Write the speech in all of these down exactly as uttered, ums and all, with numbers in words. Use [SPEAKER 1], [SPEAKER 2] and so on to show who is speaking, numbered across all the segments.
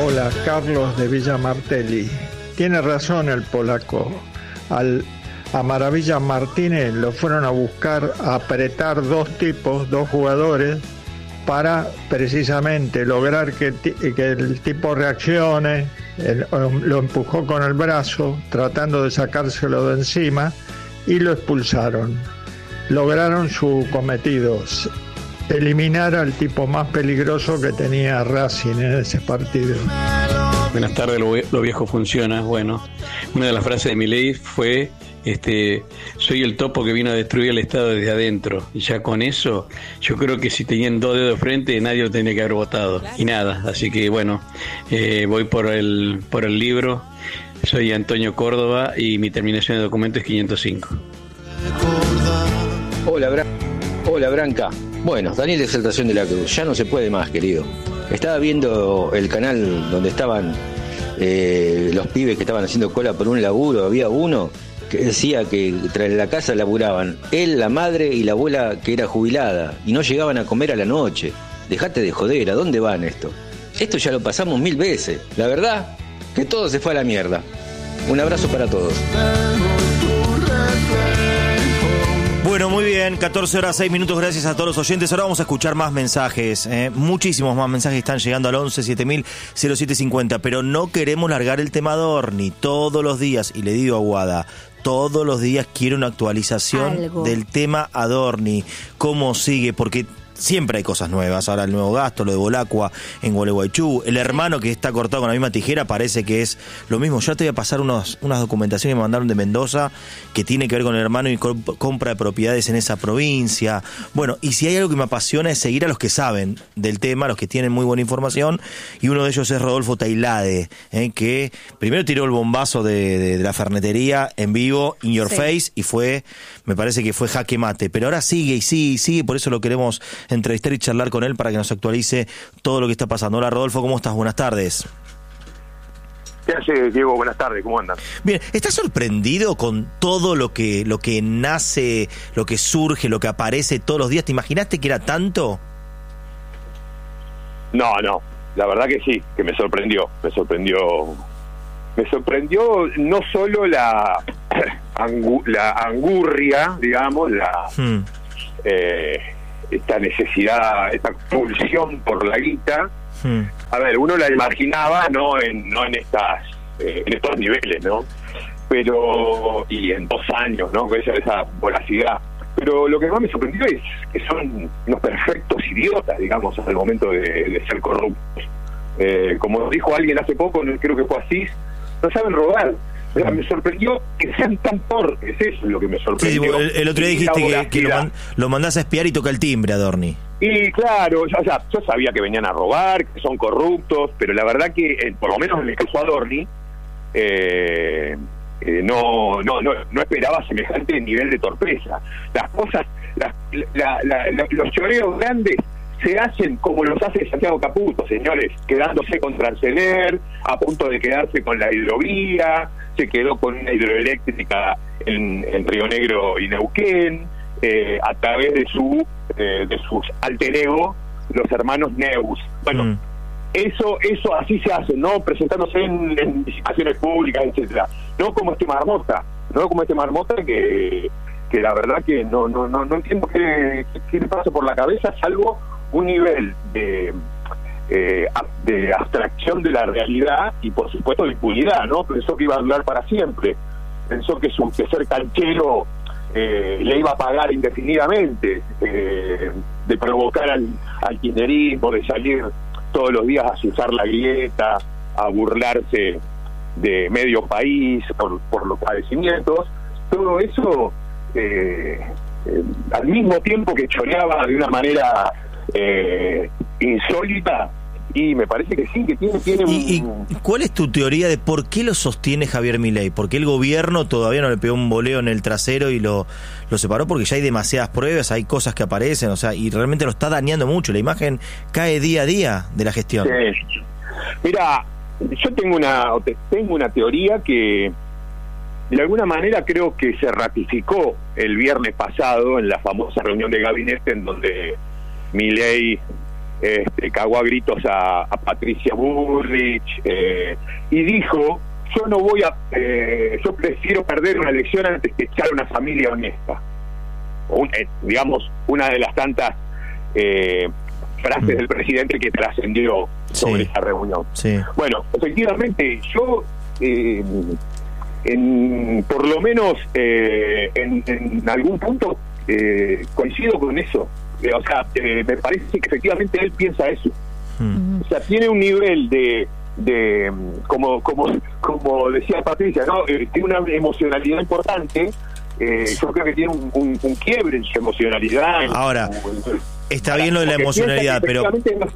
[SPEAKER 1] Hola, Carlos de Villa Martelli. Tiene razón el polaco. Al, a Maravilla Martínez lo fueron a buscar a apretar dos tipos, dos jugadores, para precisamente lograr que, que el tipo reaccione. El, lo empujó con el brazo, tratando de sacárselo de encima, y lo expulsaron. Lograron su cometido, eliminar al tipo más peligroso que tenía Racing en ese partido.
[SPEAKER 2] Buenas tardes, lo, lo viejo funciona. Bueno, una de las frases de Milei fue, este, soy el topo que vino a destruir el Estado desde adentro. Y ya con eso, yo creo que si tenían dos dedos de frente, nadie lo tenía que haber votado. Y nada, así que bueno, eh, voy por el, por el libro. Soy Antonio Córdoba y mi terminación de documento es quinientos cinco.
[SPEAKER 3] Hola, Bra- Hola Branca. Bueno, Daniel de Exaltación de la Cruz, ya no se puede más, querido. Estaba viendo el canal donde estaban eh, los pibes que estaban haciendo cola por un laburo. Había uno que decía que tras la casa laburaban él, la madre y la abuela que era jubilada, y no llegaban a comer a la noche. Dejate de joder, ¿a dónde van esto? Esto ya lo pasamos mil veces. La verdad, que todo se fue a la mierda. Un abrazo para todos.
[SPEAKER 4] Bueno, muy bien, catorce horas seis minutos, gracias a todos los oyentes. Ahora vamos a escuchar más mensajes, eh, muchísimos más mensajes están llegando al once siete mil cero siete cincuenta, pero no queremos largar el tema Adorni todos los días, y le digo a Guada, todos los días quiero una actualización Algo. del tema Adorni, cómo sigue, porque siempre hay cosas nuevas. Ahora el nuevo gasto, lo de Bolacua en Gualeguaychú, el hermano que está cortado con la misma tijera, parece que es lo mismo. Yo te voy a pasar unos, unas documentaciones que me mandaron de Mendoza que tiene que ver con el hermano y comp- compra de propiedades en esa provincia. Bueno, y si hay algo que me apasiona es seguir a los que saben del tema, los que tienen muy buena información, y uno de ellos es Rodolfo Tailade, eh, que primero tiró el bombazo de, de, de la fernetería en vivo, in your sí. face, y fue, me parece que fue jaque mate, pero ahora sigue y sigue y sigue, por eso lo queremos entrevistar y charlar con él para que nos actualice todo lo que está pasando. Hola Rodolfo, ¿cómo estás? Buenas tardes.
[SPEAKER 5] ¿Qué hace, Diego? Buenas tardes, ¿cómo andas?
[SPEAKER 4] Bien, ¿estás sorprendido con todo lo que, lo que nace, lo que surge, lo que aparece todos los días? ¿Te imaginaste que era tanto?
[SPEAKER 5] No, no, la verdad que sí, que me sorprendió, me sorprendió, me sorprendió no solo la, angu, la angurria, digamos, la... Hmm. Eh, esta necesidad, esta pulsión por la guita. Hmm. A ver, uno la imaginaba no en no en estas eh, en estos niveles, ¿no? Pero y en dos años, ¿no? Con esa, esa voracidad. Pero lo que más me sorprendió es que son unos perfectos idiotas, digamos, al momento de, de ser corruptos. Eh, como dijo alguien hace poco, creo que fue así, no saben robar. O sea, me sorprendió que sean tan torpes, eso es lo que me sorprendió.
[SPEAKER 4] Sí, el, el otro día dijiste que, que lo, man, lo mandás a espiar y toca el timbre, Adorni.
[SPEAKER 5] Y claro, o sea, yo sabía que venían a robar, que son corruptos, pero la verdad que, eh, por lo menos en el caso Adorni, eh, eh, no, no, no, no esperaba semejante nivel de torpeza. Las cosas, las, la, la, la, los choreos grandes se hacen como los hace Santiago Caputo, señores, quedándose con Transener, a punto de quedarse con la hidrovía, se quedó con una hidroeléctrica en, en Río Negro y Neuquén, eh, a través de su eh, de sus alter ego, los hermanos Neus. Bueno, mm. eso eso así se hace, ¿no? Presentándose en, en licitaciones públicas, etcétera. No como este Marmota, no como este Marmota que que la verdad que no no no no entiendo qué, qué le pasa por la cabeza, salvo un nivel de eh, de abstracción de la realidad y por supuesto de impunidad, ¿no? Pensó que iba a durar para siempre, pensó que su que ser canchero eh, le iba a pagar indefinidamente, eh, de provocar al, al kirchnerismo, de salir todos los días a azuzar la grieta, a burlarse de medio país por, por los padecimientos, todo eso eh, eh, al mismo tiempo que choreaba de una manera Eh, insólita, y me parece que sí, que tiene, tiene
[SPEAKER 4] ¿Y,
[SPEAKER 5] un...
[SPEAKER 4] ¿Y cuál es tu teoría de por qué lo sostiene Javier Milei? ¿Por qué el gobierno todavía no le pegó un boleo en el trasero y lo, lo separó? Porque ya hay demasiadas pruebas, hay cosas que aparecen, o sea, y realmente lo está dañando mucho, la imagen cae día a día de la gestión.
[SPEAKER 5] Sí. Mira, yo tengo una tengo una teoría que de alguna manera creo que se ratificó el viernes pasado en la famosa reunión de gabinete en donde Milei este, cagó a gritos a, a Patricia Bullrich, eh, y dijo, yo no voy a, eh, yo prefiero perder una elección antes que echar una familia honesta. Un, eh, digamos, una de las tantas eh, frases mm. del presidente que trascendió sobre sí. esa reunión.
[SPEAKER 4] Sí.
[SPEAKER 5] Bueno, efectivamente, yo, eh, en, por lo menos eh, en, en algún punto eh, coincido con eso. Eh, o sea, eh, me parece que efectivamente él piensa eso. Mm. O sea, tiene un nivel de de como como como decía Patricia, ¿no? Eh, tiene una emocionalidad importante. Eh, yo creo que tiene un, un, un quiebre en su emocionalidad.
[SPEAKER 4] Ahora, está bien lo de la emocionalidad, pero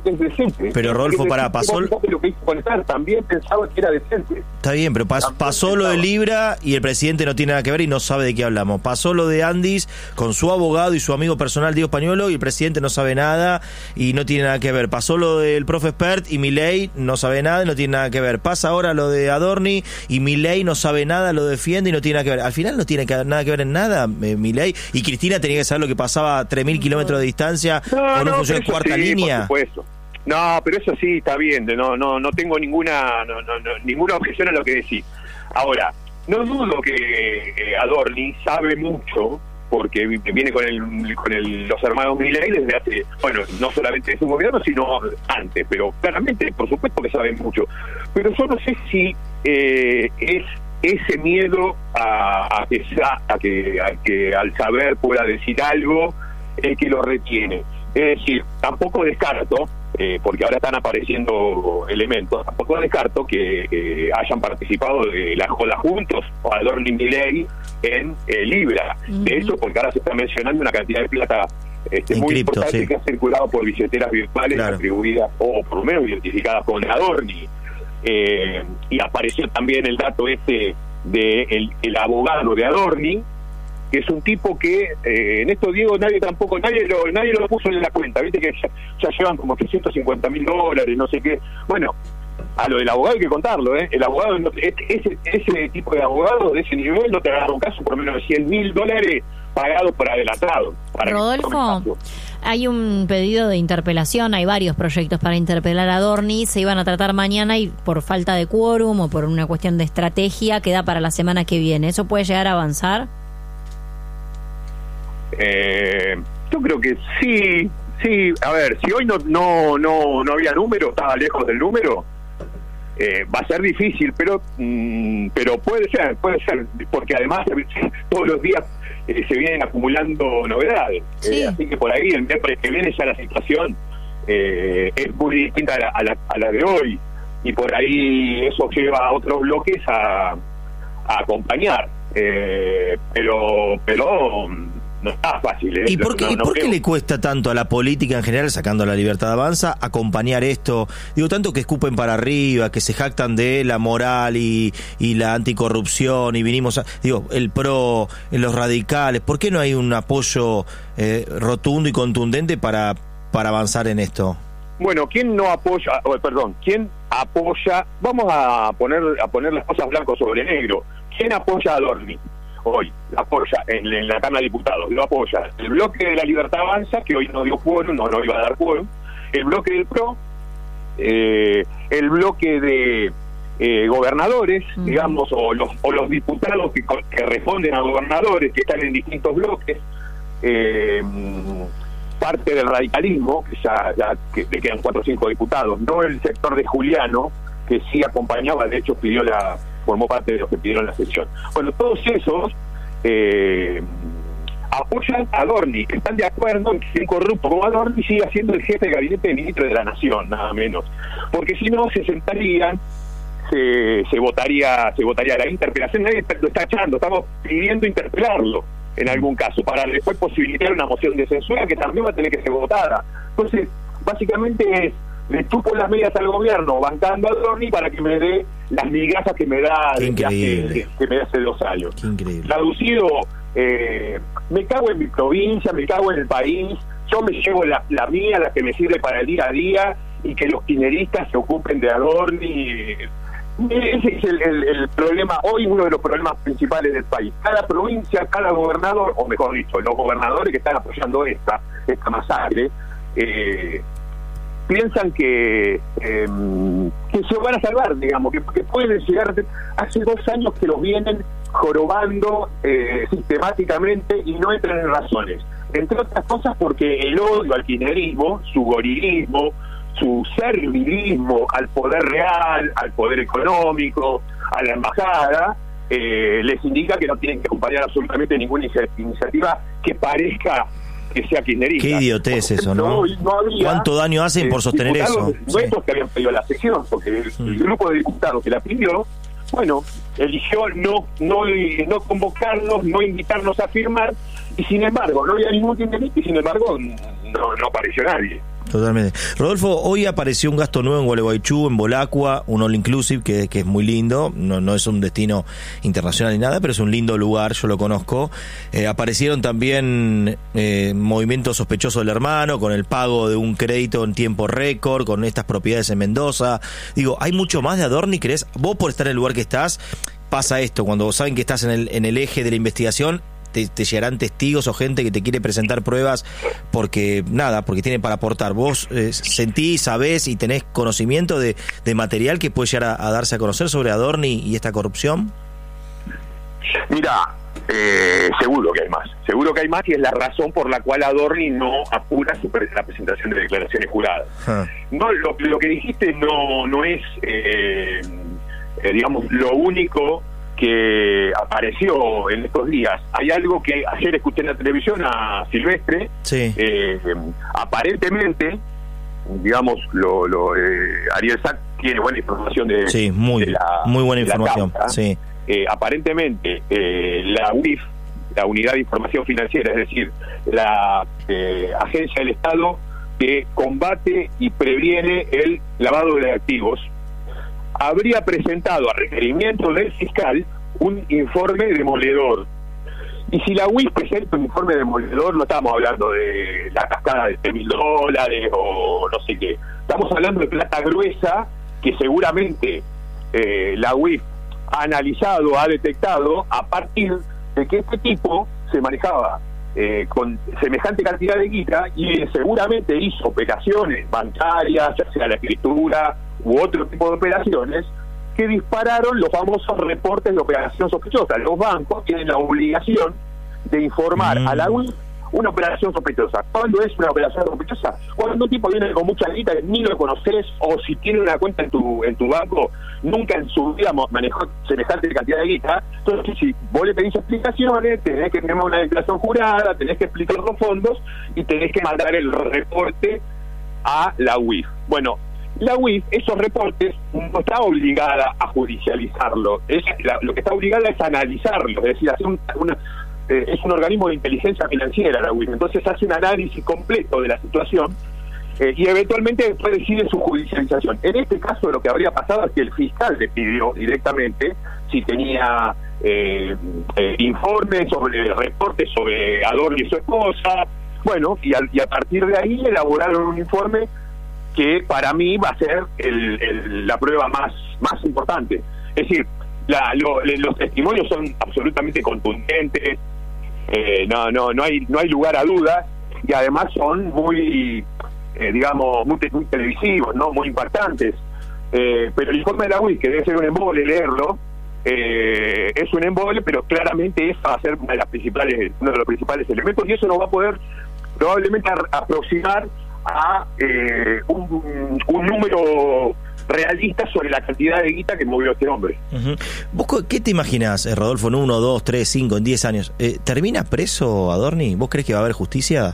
[SPEAKER 4] pero Rodolfo, pará, pasó lo
[SPEAKER 5] que hizo Contar, también pensaba que era decente.
[SPEAKER 4] Está bien, pero pas, pasó lo de Libra y el presidente no tiene nada que ver y no sabe de qué hablamos. Pasó lo de Andis con su abogado y su amigo personal Diego Pañuelo y el presidente no sabe nada y no tiene nada que ver. Pasó lo del profe Spert y Milei no sabe nada y no tiene nada que ver. Pasa ahora lo de Adorni y Milei no sabe nada, lo defiende y no tiene nada que ver. Al final no tiene nada que ver en nada, eh, Milei. Y Cristina tenía que saber lo que pasaba a tres mil kilómetros de distancia
[SPEAKER 5] no,
[SPEAKER 4] con
[SPEAKER 5] no,
[SPEAKER 4] un funcionario de cuarta
[SPEAKER 5] sí,
[SPEAKER 4] línea.
[SPEAKER 5] Por supuesto. No, pero eso sí está bien, no no no tengo ninguna no, no, no, ninguna objeción a lo que decís. Ahora, no dudo que eh, Adorni sabe mucho, porque viene con el con el, los hermanos Milei desde hace, bueno, no solamente de su gobierno, sino antes, pero claramente, por supuesto que sabe mucho. Pero yo no sé si eh, es ese miedo a, a, que, a, que, a que al saber pueda decir algo el que lo retiene. Es decir, tampoco descarto, eh, porque ahora están apareciendo elementos, tampoco descarto que eh, hayan participado de la joda juntos, o Adorni y Milei, en eh, Libra. Uh-huh. De hecho, porque ahora se está mencionando una cantidad de plata este, muy
[SPEAKER 4] cripto,
[SPEAKER 5] importante
[SPEAKER 4] sí.
[SPEAKER 5] que ha circulado por billeteras virtuales claro. atribuidas, o por lo menos identificadas con Adorni. Eh, y apareció también el dato este de el, el abogado de Adorni, que es un tipo que eh, en esto, Diego, nadie tampoco, nadie lo, nadie lo puso en la cuenta, viste que ya, ya llevan como trescientos cincuenta mil dólares, no sé qué. Bueno, a lo del abogado hay que contarlo, ¿eh? El abogado, no, ese, ese tipo de abogado de ese nivel no te agarra un caso por menos de cien mil dólares pagados por adelantado. Para
[SPEAKER 6] Rodolfo, hay un pedido de interpelación, hay varios proyectos para interpelar a Adorni, se iban a tratar mañana y por falta de quórum o por una cuestión de estrategia queda para la semana que viene. ¿Eso puede llegar a avanzar?
[SPEAKER 5] Eh, yo creo que sí, sí. A ver, si hoy no no no no había número, estaba lejos del número, eh, va a ser difícil, pero mm, pero puede ser, puede ser, porque además todos los días eh, se vienen acumulando novedades. Sí. Eh, así que por ahí el miércoles que viene ya la situación eh, es muy distinta a la, a, la, a la de hoy, y por ahí eso lleva a otros bloques a, a acompañar. Eh, pero pero no está fácil, ¿eh?
[SPEAKER 4] ¿Y por qué,
[SPEAKER 5] no,
[SPEAKER 4] ¿y
[SPEAKER 5] no
[SPEAKER 4] por qué
[SPEAKER 5] creo.
[SPEAKER 4] le cuesta tanto a la política en general, sacando a La Libertad Avanza, acompañar esto? Digo, tanto que escupen para arriba, que se jactan de la moral y, y la anticorrupción, y vinimos a... Digo, el PRO, los radicales, ¿por qué no hay un apoyo eh, rotundo y contundente para, para avanzar en esto?
[SPEAKER 5] Bueno, ¿quién no apoya, oh, perdón, quién apoya, vamos a poner a poner las cosas blanco sobre negro, ¿quién apoya a Adorni? Hoy, apoya en, en la Cámara de Diputados, lo apoya el bloque de La Libertad Avanza, que hoy no dio quórum, no, no iba a dar quórum, el bloque del PRO, eh, el bloque de eh, gobernadores, uh-huh. digamos, o los, o los diputados que, que responden a gobernadores, que están en distintos bloques, eh, parte del radicalismo, que ya, ya que le quedan cuatro o cinco diputados, no el sector de Juliano, que sí acompañaba, de hecho pidió la formó parte de los que pidieron la sesión. Bueno, todos esos eh, apoyan a Adorni, que están de acuerdo en que un corrupto como Adorni siga siendo el jefe de gabinete de ministro de la Nación, nada menos. Porque si no, se sentarían, se, se votaría se votaría la interpelación, nadie lo está echando, estamos pidiendo interpelarlo en algún caso, para después posibilitar una moción de censura que también va a tener que ser votada. Entonces, básicamente es, le chupo las medias al gobierno bancando a Adorni para que me dé las migajas que me da desde hace, que me da hace dos años. Traducido, eh, me cago en mi provincia, me cago en el país, yo me llevo la, la mía, la que me sirve para el día a día, y que los kirchneristas se ocupen de Adorni. Ese es el, el, el problema, hoy uno de los problemas principales del país. Cada provincia, cada gobernador, o mejor dicho, los gobernadores que están apoyando esta, esta masacre, eh, piensan que, eh, que se van a salvar, digamos, que, que pueden llegar. Hace dos años que los vienen jorobando eh, sistemáticamente y no entran en razones. Entre otras cosas porque el odio al kirchnerismo, su gorilismo, su servilismo al poder real, al poder económico, a la embajada, eh, les indica que no tienen que acompañar absolutamente ninguna iniciativa que parezca que sea kirchnerista.
[SPEAKER 4] Qué idiotez eso, ¿no?
[SPEAKER 5] No, no había,
[SPEAKER 4] ¿Cuánto daño hacen por sostener eso?
[SPEAKER 5] Nuestros sí. que habían pedido la sección, porque el, mm. el grupo de diputados que la pidió, bueno, eligió no, no, no convocarnos, no invitarnos a firmar, y sin embargo, no había ningún kirchnerista y sin embargo no, no apareció nadie.
[SPEAKER 4] Totalmente. Rodolfo, hoy apareció un gasto nuevo en Gualeguaychú, en Bolacua, un all inclusive que, que es muy lindo, no, no es un destino internacional ni nada, pero es un lindo lugar, yo lo conozco. Eh, aparecieron también eh, movimientos sospechosos del hermano, con el pago de un crédito en tiempo récord, con estas propiedades en Mendoza. Digo, hay mucho más de Adorni, ¿crees? Vos por estar en el lugar que estás, pasa esto, cuando saben que estás en el, en el eje de la investigación, Te, te llegarán testigos o gente que te quiere presentar pruebas porque, nada, porque tienen para aportar. ¿Vos eh, sentís, sabés y tenés conocimiento de, de material que puede llegar a, a darse a conocer sobre Adorni y esta corrupción?
[SPEAKER 5] Mira, eh, seguro que hay más. Seguro que hay más y es la razón por la cual Adorni no apura su pre- la presentación de declaraciones juradas. Ah. No, lo, lo que dijiste no, no es, eh, eh, digamos, lo único que apareció en estos días. Hay algo que ayer escuché en la televisión a Silvestre,
[SPEAKER 4] sí.
[SPEAKER 5] eh, aparentemente, digamos, lo, lo eh, Ariel Sack tiene buena información de,
[SPEAKER 4] sí, muy,
[SPEAKER 5] de la,
[SPEAKER 4] muy buena
[SPEAKER 5] de la
[SPEAKER 4] información.
[SPEAKER 5] causa.
[SPEAKER 4] Sí.
[SPEAKER 5] Eh, aparentemente, eh, la U I F, la Unidad de Información Financiera, es decir, la eh, agencia del Estado que combate y previene el lavado de activos, habría presentado a requerimiento del fiscal un informe demoledor. Y si la U I F presenta un informe demoledor, no estamos hablando de la cascada de mil dólares o no sé qué. Estamos hablando de plata gruesa que seguramente eh, la U I F ha analizado, ha detectado a partir de que este tipo se manejaba eh, con semejante cantidad de guita y eh, seguramente hizo operaciones bancarias, ya sea la escritura u otro tipo de operaciones que dispararon los famosos reportes de operación sospechosa. Los bancos tienen la obligación de informar mm. a la U I F una operación sospechosa. ¿Cuándo es una operación sospechosa? Cuando un tipo viene con mucha guita que ni lo conoces, o si tiene una cuenta en tu en tu banco, nunca en su vida manejó semejante cantidad de guita. Entonces, si vos le pedís explicaciones, tenés que tener una declaración jurada, tenés que explicar los fondos y tenés que mandar el reporte a la U I F. Bueno, la U I F, esos reportes, no está obligada a judicializarlo. Es, la, lo que está obligada es analizarlo, es decir, hacer un, una, eh, es un organismo de inteligencia financiera la U I F. Entonces hace un análisis completo de la situación eh, y eventualmente después decide su judicialización. En este caso lo que habría pasado es que el fiscal le pidió directamente si tenía eh, eh, informes sobre reportes sobre Adorni y su esposa. Bueno, y a, y a partir de ahí elaboraron un informe que para mí va a ser el, el, la prueba más, más importante. Es decir, la, lo, los testimonios son absolutamente contundentes, eh, no, no, no hay, no hay lugar a dudas, y además son muy, eh, digamos, muy, muy televisivos, ¿no? Muy impactantes. Eh, pero el informe de la U I F, que debe ser un embole leerlo, eh, es un embole, pero claramente esa va a ser una de las principales, uno de los principales elementos, y eso nos va a poder probablemente a, aproximar a eh, un, un número realista sobre la cantidad de guita que movió este hombre.
[SPEAKER 4] Uh-huh. ¿Vos qué te imaginás, eh, Rodolfo, en uno, dos, tres, cinco, en diez años? Eh, ¿Termina preso Adorni? ¿Vos crees que va a haber justicia?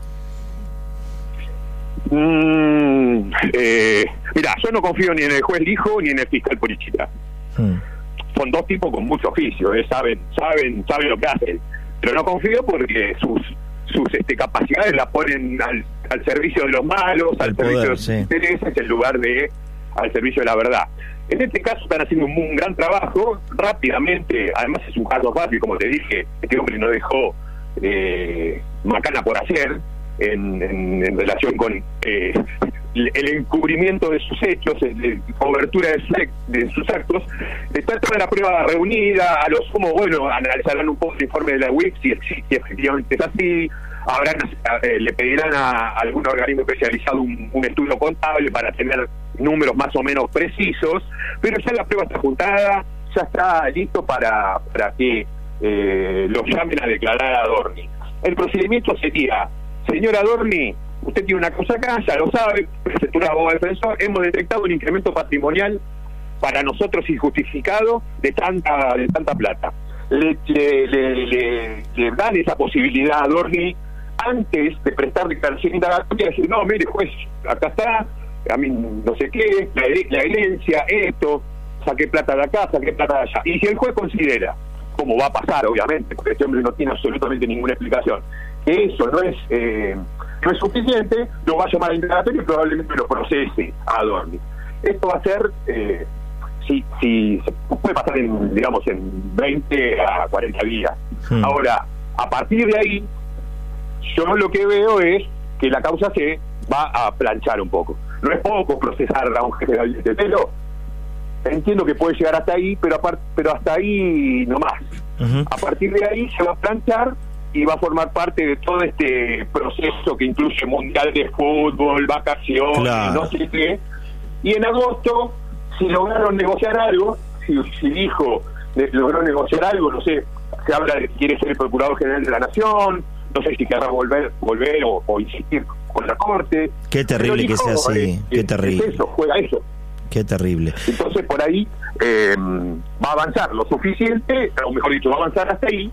[SPEAKER 5] Mm, eh, mirá, yo no confío ni en el juez Lijo ni en el fiscal Porichita. Hmm. Son dos tipos con mucho oficio, eh, saben, saben, saben lo que hacen, pero no confío porque sus sus este, capacidades las ponen al, al servicio de los malos, al
[SPEAKER 4] el
[SPEAKER 5] servicio
[SPEAKER 4] poder,
[SPEAKER 5] de los
[SPEAKER 4] sí.
[SPEAKER 5] intereses, en lugar de al servicio de la verdad. En este caso están haciendo un, un gran trabajo, rápidamente, además es un caso fácil, como te dije, este hombre no dejó eh, macana por hacer en, en, en relación con eh, el encubrimiento de sus hechos, la cobertura de, su, de sus actos. Está toda la prueba reunida, a lo sumo, bueno, analizarán un poco el informe de la U I F, si, si efectivamente es así, habrán, eh, le pedirán a algún organismo especializado un, un estudio contable para tener números más o menos precisos, pero ya la prueba está juntada, ya está listo para, para que eh, lo llamen a declarar a Adorni. El procedimiento sería: señor Adorni, usted tiene una cosa acá, ya lo sabe, presentó un abogado defensor, hemos detectado un incremento patrimonial para nosotros injustificado de tanta de tanta plata. Le, le, le, le, le dan esa posibilidad a Adorni antes de prestar declaración indagatoria, decir: no, mire, juez, acá está, a mí no sé qué, la, la herencia, esto, saqué plata de acá, saqué plata de allá. Y si el juez considera, como va a pasar obviamente, porque este hombre no tiene absolutamente ninguna explicación, que eso no es eh, no es suficiente, lo va a llamar a indagatorio y probablemente lo procese a Adorni. Esto va a ser, eh, si, si puede pasar en, digamos, en veinte a cuarenta días. Hmm. Ahora, a partir de ahí, yo lo que veo es que la causa se va a planchar un poco. No es poco procesar a un jefe de gabinete, pero entiendo que puede llegar hasta ahí, pero, apart, pero hasta ahí no más. Uh-huh. A partir de ahí se va a planchar y va a formar parte de todo este proceso que incluye mundial de fútbol, vacaciones, claro, no sé qué. Y en agosto, si lograron negociar algo, si, si el hijo logró negociar algo, no sé, se habla de que quiere ser el Procurador General de la Nación, no sé si querrá volver volver o, o insistir con la Corte.
[SPEAKER 4] Qué terrible hijo, que sea así, eh, qué terrible.
[SPEAKER 5] Es eso, juega eso.
[SPEAKER 4] Qué terrible.
[SPEAKER 5] Entonces por ahí eh, va a avanzar lo suficiente, o mejor dicho, va a avanzar hasta ahí,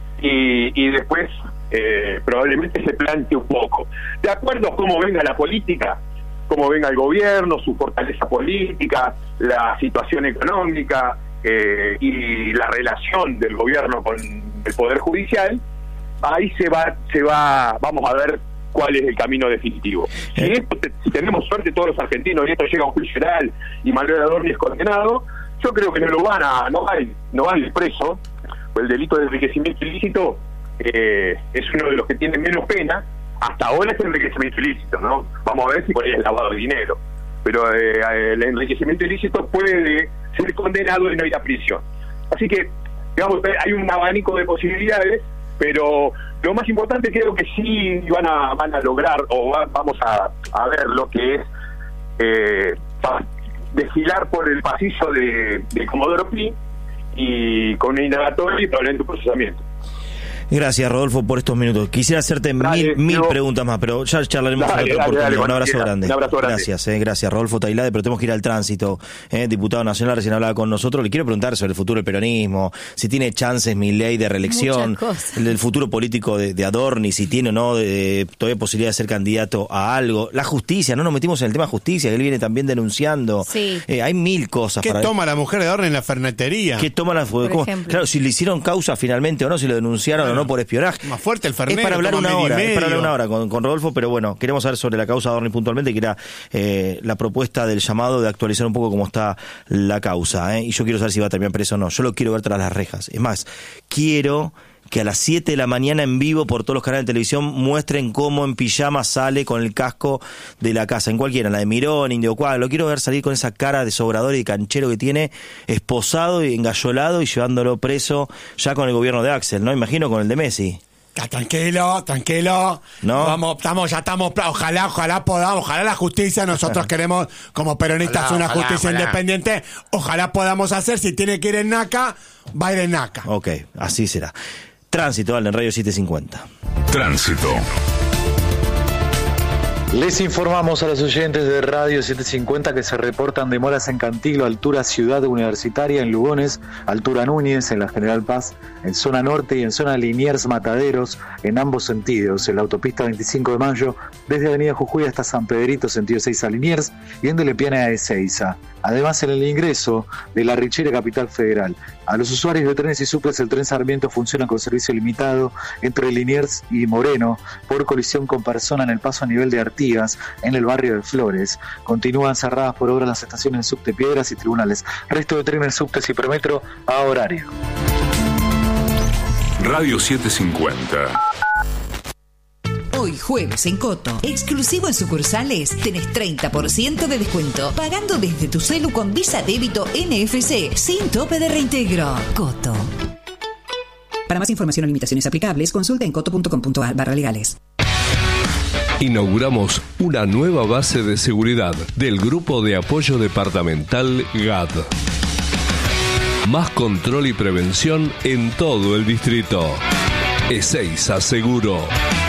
[SPEAKER 5] y, y después eh, probablemente se plantee un poco. De acuerdo a cómo venga la política, cómo venga el gobierno, su fortaleza política, la situación económica eh, y la relación del gobierno con el Poder Judicial, ahí se va, se va, vamos a ver cuál es el camino definitivo. Si, esto, si tenemos suerte todos los argentinos y esto llega a un juicio oral y Manuel Adorni es condenado, yo creo que no lo van a, no va a ir, no va a ir preso, pues el delito de enriquecimiento ilícito eh, es uno de los que tiene menos pena. Hasta ahora es el enriquecimiento ilícito, ¿no? Vamos a ver si por ahí es lavado de dinero. Pero eh, el enriquecimiento ilícito puede ser condenado y no ir a prisión. Así que, digamos, hay un abanico de posibilidades, pero lo más importante creo que sí van a van a lograr, o va, vamos a, a ver lo que es eh, desfilar por el pasillo de, de Comodoro Pi y con un indagatorio y probablemente un procesamiento.
[SPEAKER 4] Gracias, Rodolfo, por estos minutos. Quisiera hacerte dale, mil, mil preguntas más, pero ya charlaremos dale, en otra dale, oportunidad. Dale, un abrazo grande. Un abrazo grande. Gracias, eh, gracias, Rodolfo Tailade, pero tenemos que ir al tránsito. Eh, diputado nacional, recién hablaba con nosotros. Le quiero preguntar sobre el futuro del peronismo, si tiene chances Milei de reelección, el, el futuro político de, de Adorni, si tiene o no de, todavía posibilidad de ser candidato a algo. La justicia, no nos metimos en el tema justicia, que él viene también denunciando. Sí. Eh, hay mil cosas.
[SPEAKER 7] ¿Qué
[SPEAKER 4] para
[SPEAKER 7] toma
[SPEAKER 4] ver.
[SPEAKER 7] La mujer de Adorni en la fernetería?
[SPEAKER 4] ¿Qué toma la Claro, si le hicieron causa finalmente o no, si lo denunciaron bueno. o no por espionaje.
[SPEAKER 7] Más fuerte el Fernet.
[SPEAKER 4] Es para hablar una hora, es para hablar una hora con, con Rodolfo, pero bueno, queremos saber sobre la causa de Adorni puntualmente, que era eh, la propuesta del llamado de actualizar un poco cómo está la causa, ¿eh? Y yo quiero saber si va a terminar preso o no. Yo lo quiero ver tras las rejas. Es más, quiero que a las siete de la mañana en vivo por todos los canales de televisión muestren cómo en pijama sale con el casco de la casa, en cualquiera, en la de Mirón, Indio Cuadra. Lo quiero ver salir con esa cara de sobrador y de canchero que tiene, esposado y engallolado y llevándolo preso ya con el gobierno de Axel, ¿no? Imagino con el de Messi.
[SPEAKER 7] Tranquilo, tranquilo.
[SPEAKER 4] ¿No?
[SPEAKER 7] Vamos, estamos, ya estamos, ojalá, ojalá podamos, ojalá la justicia, nosotros queremos como peronistas ojalá, una ojalá, justicia ojalá. independiente, ojalá podamos hacer, si tiene que ir en NACA, va a ir en NACA.
[SPEAKER 4] Ok, así será. Tránsito, vale, en Radio setecientos cincuenta.
[SPEAKER 8] Tránsito.
[SPEAKER 9] Les informamos a los oyentes de Radio setecientos cincuenta que se reportan demoras en Cantilo, altura Ciudad Universitaria, en Lugones, altura Núñez, en la General Paz, en zona norte y en zona Liniers Mataderos, en ambos sentidos, en la autopista veinticinco de mayo, desde Avenida Jujuy hasta San Pedrito, sentido Ezeiza Liniers, y en Delepiana a Ezeiza. Además, en el ingreso de La Richera, Capital Federal. A los usuarios de trenes y subtes, el tren Sarmiento funciona con servicio limitado entre Liniers y Moreno por colisión con persona en el paso a nivel de Artigas, en el barrio de Flores. Continúan cerradas por obra las estaciones de subte Piedras y Tribunales. Resto de trenes, subtes y Prometro a horario.
[SPEAKER 8] Radio setecientos cincuenta.
[SPEAKER 10] Hoy jueves en Coto, exclusivo en sucursales, tenés treinta por ciento de descuento, pagando desde tu celu con Visa Débito N F C, sin tope de reintegro. Coto. Para más información o limitaciones aplicables, consulta en coto punto com punto a r barra legales.
[SPEAKER 11] Inauguramos una nueva base de seguridad del Grupo de Apoyo Departamental G A D. Más control y prevención en todo el distrito. Ezeiza Seguro.